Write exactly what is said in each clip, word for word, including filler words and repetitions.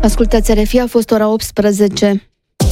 Ascultați R F I, a fost ora optsprezece.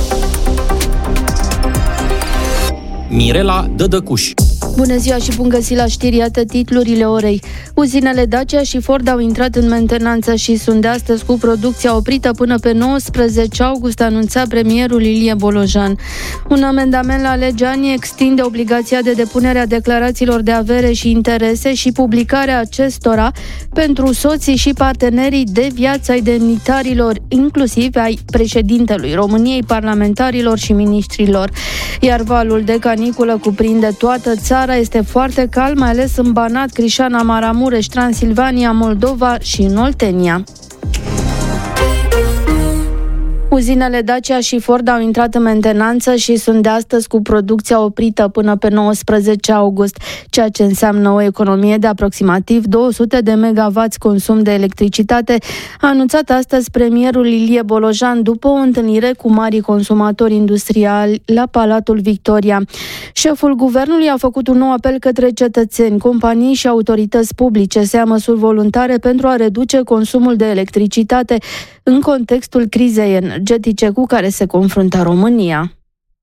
Mirela Dădăcuș. Bună ziua și bun găsit la știri, iată titlurile orei. Uzinele Dacia și Ford au intrat în mentenanță și sunt de astăzi cu producția oprită până pe nouăsprezece august, anunța premierul Ilie Bolojan. Un amendament la legea A N I extinde obligația de depunere a declarațiilor de avere și interese și publicarea acestora pentru soții și partenerii de viață ai demnitarilor, inclusiv ai președintelui României, parlamentarilor și miniștrilor. Iar valul de caniculă cuprinde toată țara. Este foarte cald, mai ales în Banat, Crișana, Maramureș, Transilvania, Moldova și în Oltenia. Uzinele Dacia și Ford au intrat în mentenanță și sunt de astăzi cu producția oprită până pe nouăsprezece august, ceea ce înseamnă o economie de aproximativ două sute de megawatts consum de electricitate, a anunțat astăzi premierul Ilie Bolojan după o întâlnire cu marii consumatori industriali la Palatul Victoria. Șeful guvernului a făcut un nou apel către cetățeni, companii și autorități publice să ia măsuri voluntare pentru a reduce consumul de electricitate în contextul crizei energetice cu care se confruntă România.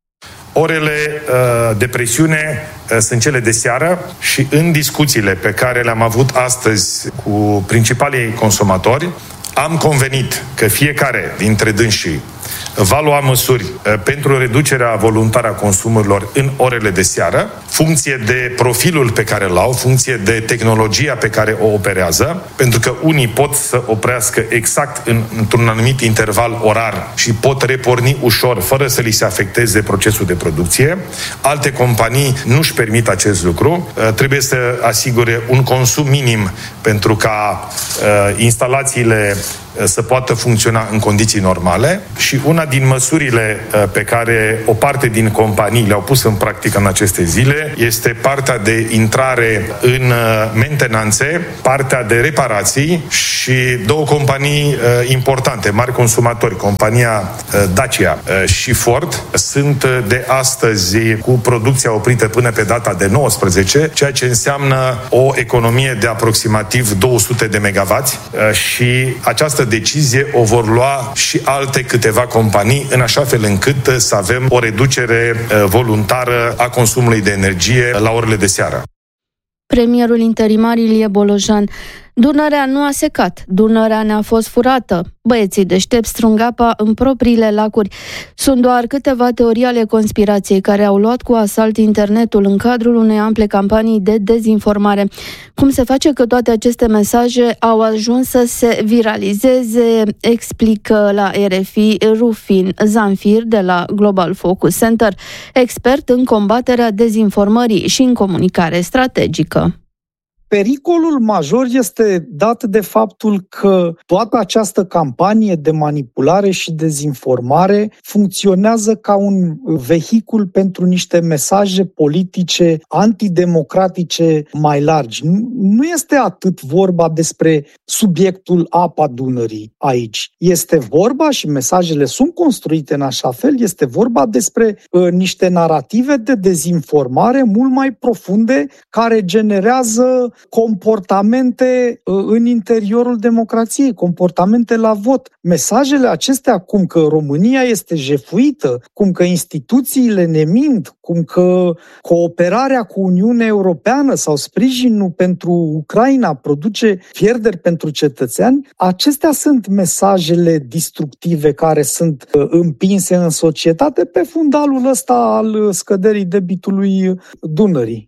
Orele uh, de presiune uh, sunt cele de seară și în discuțiile pe care le-am avut astăzi cu principalii consumatori, am convenit că fiecare dintre dânsii va lua măsuri uh, pentru reducerea voluntară a consumurilor în orele de seară, funcție de profilul pe care îl au, funcție de tehnologia pe care o operează, pentru că unii pot să oprească exact în, într-un anumit interval orar și pot reporni ușor, fără să li se afecteze procesul de producție. Alte companii nu-și permit acest lucru. Uh, trebuie să asigure un consum minim pentru ca uh, instalațiile să poată funcționa în condiții normale și una din măsurile pe care o parte din companii le-au pus în practică în aceste zile este partea de intrare în mentenanțe, partea de reparații și două companii importante, mari consumatori, compania Dacia și Ford, sunt de astăzi cu producția oprită până pe data de nouăsprezece, ceea ce înseamnă o economie de aproximativ două sute de megawatts și această decizie o vor lua și alte câteva companii, în așa fel încât să avem o reducere voluntară a consumului de energie la orele de seară. Premierul interimar Ilie Bolojan. Dunărea nu a secat, Dunărea ne-a fost furată. Băieții deștepți strâng apa în propriile lacuri. Sunt doar câteva teorii ale conspirației care au luat cu asalt internetul în cadrul unei ample campanii de dezinformare. Cum se face că toate aceste mesaje au ajuns să se viralizeze, explică la R F I Rufin Zanfir de la Global Focus Center, expert în combaterea dezinformării și în comunicare strategică. Pericolul major este dat de faptul că toată această campanie de manipulare și dezinformare funcționează ca un vehicul pentru niște mesaje politice antidemocratice mai largi. Nu este atât vorba despre subiectul apa Dunării aici. Este vorba, și mesajele sunt construite în așa fel, este vorba despre uh, niște narative de dezinformare mult mai profunde care generează comportamente în interiorul democrației, comportamente la vot. Mesajele acestea, cum că România este jefuită, cum că instituțiile ne mint, cum că cooperarea cu Uniunea Europeană sau sprijinul pentru Ucraina produce pierderi pentru cetățeni, acestea sunt mesajele destructive care sunt împinse în societate pe fundalul ăsta al scăderii debitului Dunării.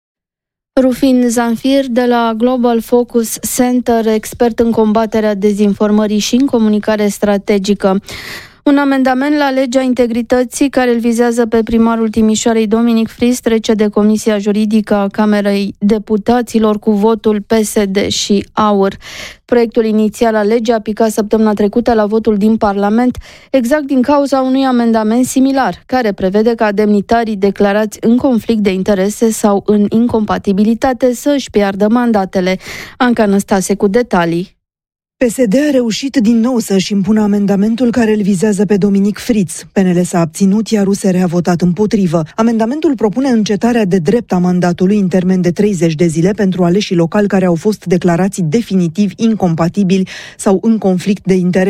Rufin Zanfir de la Global Focus Center, expert în combaterea dezinformării și în comunicare strategică. Un amendament la legea integrității care îl vizează pe primarul Timișoarei Dominic Fris trece de Comisia Juridică a Camerei Deputaților cu votul P S D și AUR. Proiectul inițial al legii a picat săptămâna trecută la votul din Parlament, exact din cauza unui amendament similar, care prevede ca demnitarii declarați în conflict de interese sau în incompatibilitate să își piardă mandatele. Anca Năstase cu detalii. P S D a reușit din nou să-și impună amendamentul care îl vizează pe Dominic Friț. P N L s-a abținut, iar U S R a votat împotrivă. Amendamentul propune încetarea de drept a mandatului în termen de treizeci de zile pentru aleșii locali care au fost declarați definitiv incompatibili sau în conflict de interese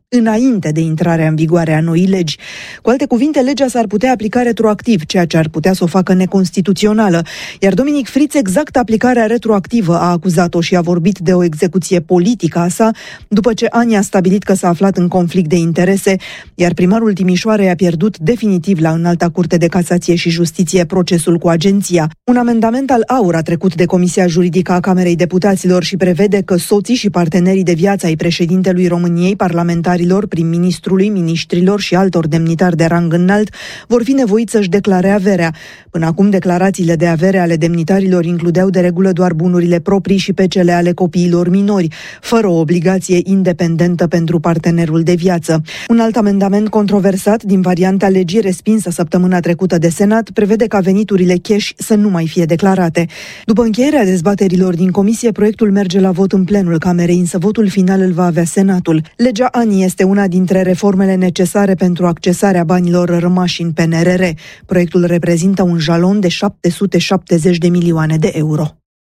înainte de intrarea în vigoare a noii legi. Cu alte cuvinte, legea s-ar putea aplica retroactiv, ceea ce ar putea să o facă neconstituțională. Iar Dominic Fritz, exact aplicarea retroactivă, a acuzat-o și a vorbit de o execuție politică a sa, după ce Ani a stabilit că s-a aflat în conflict de interese, iar primarul Timișoarei a pierdut definitiv la Înalta Curte de Casație și Justiție procesul cu agenția. Un amendament al AUR a trecut de Comisia Juridică a Camerei Deputaților și prevede că soții și partenerii de viață ai președintelui României, parlamentarilor, prim-ministrului, miniștrilor și altor demnitari de rang înalt vor fi nevoiți să-și declare averea. Până acum, declarațiile de avere ale demnitarilor includeau de regulă doar bunurile proprii și pe cele ale copiilor minori, fără o obligație independentă pentru partenerul de viață. Un alt amendament controversat din varianta legii respinsă săptămâna trecută de Senat prevede ca veniturile cash să nu mai fie declarate. După încheierea dezbaterilor din comisie, proiectul merge la vot în plenul Camerei, însă votul final îl va avea Senatul. Legea Ani este una dintre reformele necesare pentru accesarea banilor rămași în P N R R. Proiectul reprezintă un jalon de șapte sute șaptezeci de milioane de euro.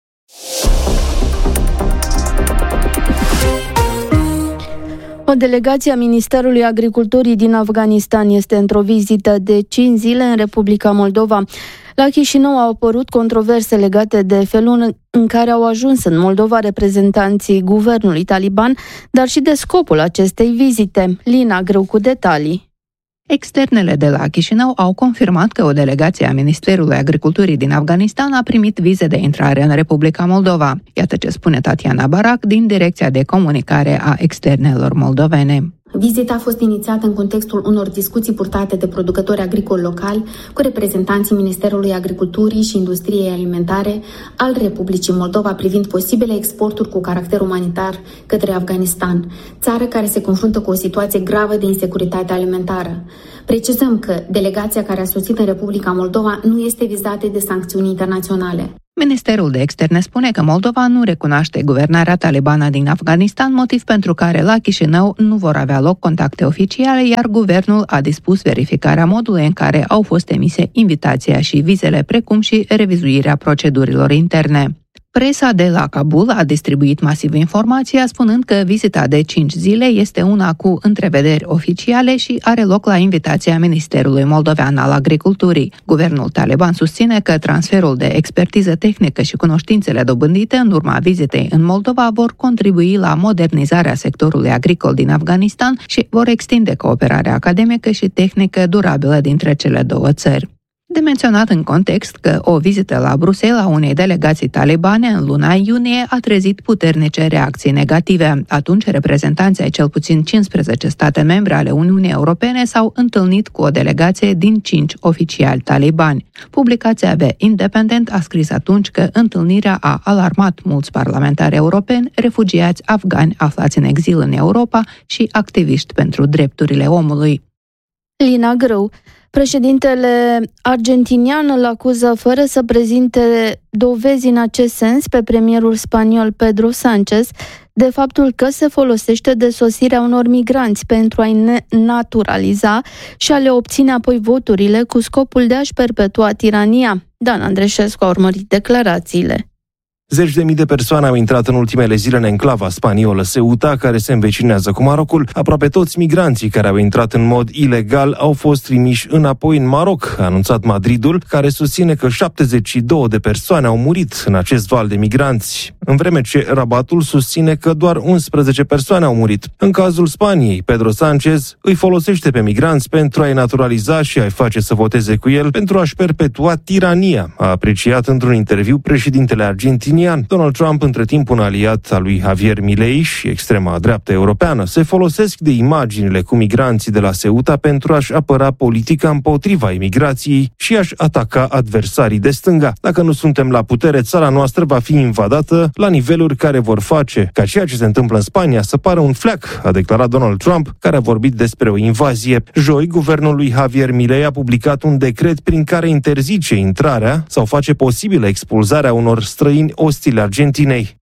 O delegație a Ministerului Agriculturii din Afganistan este într-o vizită de cinci zile în Republica Moldova. La Chișinău au apărut controverse legate de felul în care au ajuns în Moldova reprezentanții guvernului taliban, dar și de scopul acestei vizite. Lina Grâu cu detalii. Externele de la Chișinău au confirmat că o delegație a Ministerului Agriculturii din Afganistan a primit vize de intrare în Republica Moldova. Iată ce spune Tatiana Barac din Direcția de Comunicare a Externelor moldovene. Vizita a fost inițiată în contextul unor discuții purtate de producători agricoli locali cu reprezentanții Ministerului Agriculturii și Industriei Alimentare al Republicii Moldova privind posibile exporturi cu caracter umanitar către Afganistan, țară care se confruntă cu o situație gravă de insecuritate alimentară. Precizăm că delegația care a sosit în Republica Moldova nu este vizată de sancțiuni internaționale. Ministerul de Externe spune că Moldova nu recunoaște guvernarea talibană din Afganistan, motiv pentru care la Chișinău nu vor avea loc contacte oficiale, iar guvernul a dispus verificarea modului în care au fost emise invitația și vizele, precum și revizuirea procedurilor interne. Presa de la Kabul a distribuit masiv informația, spunând că vizita de cinci zile este una cu întrevederi oficiale și are loc la invitația Ministerului Moldovean al Agriculturii. Guvernul taliban susține că transferul de expertiză tehnică și cunoștințele dobândite în urma vizitei în Moldova vor contribui la modernizarea sectorului agricol din Afganistan și vor extinde cooperarea academică și tehnică durabilă dintre cele două țări. De menționat în context că o vizită la Bruxelles a unei delegații talibane în luna iunie a trezit puternice reacții negative. Atunci, reprezentanții ai cel puțin cincisprezece state membre ale Uniunii Europene s-au întâlnit cu o delegație din cinci oficiali talibani. Publicația The Independent a scris atunci că întâlnirea a alarmat mulți parlamentari europeni, refugiați afgani aflați în exil în Europa și activiști pentru drepturile omului. Lina Grâu. Președintele argentinian îl acuză fără să prezinte dovezi în acest sens pe premierul spaniol Pedro Sánchez de faptul că se folosește de sosirea unor migranți pentru a-i naturaliza și a le obține apoi voturile cu scopul de a-și perpetua tirania. Dan Andreșescu a urmărit declarațiile. Zeci de mii de persoane au intrat în ultimele zile în enclava spaniolă Ceuta, care se învecinează cu Marocul. Aproape toți migranții care au intrat în mod ilegal au fost trimiși înapoi în Maroc, a anunțat Madridul, care susține că șaptezeci și două de persoane au murit în acest val de migranți, în vreme ce Rabatul susține că doar unsprezece persoane au murit. În cazul Spaniei, Pedro Sánchez îi folosește pe migranți pentru a-i naturaliza și a-i face să voteze cu el pentru a-și perpetua tirania, a apreciat într-un interviu președintele argentin. Donald Trump, între timp un aliat al lui Javier Milei și extrema dreaptă europeană, se folosesc de imaginile cu migranții de la Ceuta pentru a-și apăra politica împotriva imigrației și a-și ataca adversarii de stânga. Dacă nu suntem la putere, țara noastră va fi invadată la niveluri care vor face ca ceea ce se întâmplă în Spania să pară un fleac, a declarat Donald Trump, care a vorbit despre o invazie. Joi, guvernul lui Javier Milei a publicat un decret prin care interzice intrarea sau face posibilă expulzarea unor străini ostile Argentinei.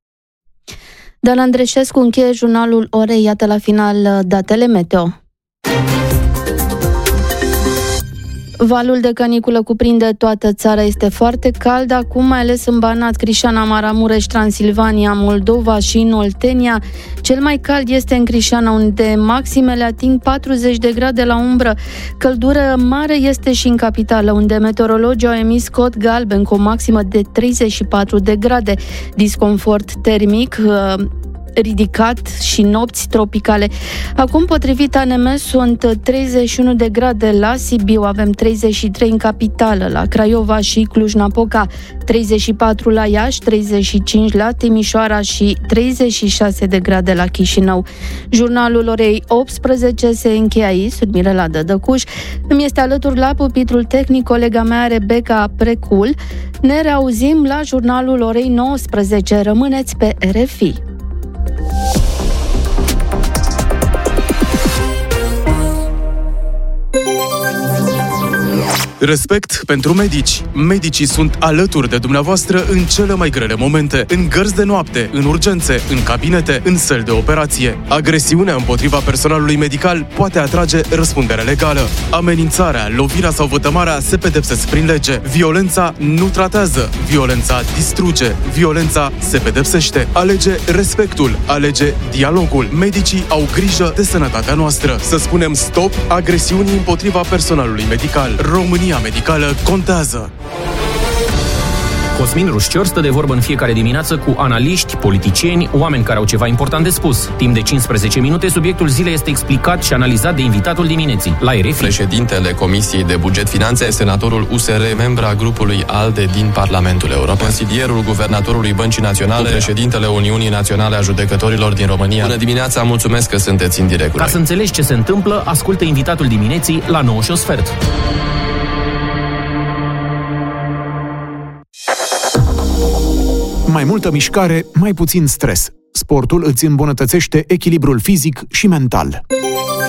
Dan Andreșescu încheie jurnalul orei. Iată la final datele meteo. Valul de caniculă cuprinde toată țara, este foarte cald acum, mai ales în Banat, Crișana, Maramureș, Transilvania, Moldova și în Oltenia. Cel mai cald este în Crișana, unde maximele ating patruzeci de grade la umbră. Căldură mare este și în capitală, unde meteorologii au emis cod galben cu o maximă de treizeci și patru de grade. Disconfort termic ridicat și nopți tropicale. Acum, potrivit A N M, sunt treizeci și unu de grade la Sibiu, avem treizeci și trei în capitală, la Craiova și Cluj-Napoca, treizeci și patru la Iași, treizeci și cinci la Timișoara și treizeci și șase de grade la Chișinău. Jurnalul orei optsprezece se încheie aici. Sunt Mirela Dădăcuș. Îmi este alături la pupitrul tehnic colega mea Rebecca Precul. Ne reauzim la jurnalul orei nouăsprezece. Rămâneți pe R F I. Respect pentru medici. Medicii sunt alături de dumneavoastră în cele mai grele momente, în gărzi de noapte, în urgențe, în cabinete, în săli de operație. Agresiunea împotriva personalului medical poate atrage răspundere legală. Amenințarea, lovirea sau vătămarea se pedepsesc prin lege. Violența nu tratează. Violența distruge. Violența se pedepsește. Alege respectul. Alege dialogul. Medicii au grijă de sănătatea noastră. Să spunem stop agresiunii împotriva personalului medical. România medicală contează. Cosmin Rușcior stă de vorbă în fiecare dimineață cu analiști, politicieni, oameni care au ceva important de spus. Timp de cincisprezece minute, subiectul zilei este explicat și analizat de invitatul dimineții. La R F I. Președintele Comisiei de Buget Finanțe, senatorul U S R, membra grupului ALDE din Parlamentul European, consilierul guvernatorului Băncii Naționale, președintele Uniunii Naționale a Judecătorilor din România. Bună dimineața, mulțumesc că sunteți în direct cu noi. Ca să înțelegi ce se întâmplă, ascultă invitatul dimineții la nouă și un sfert. Mai multă mișcare, mai puțin stres. Sportul îți îmbunătățește echilibrul fizic și mental.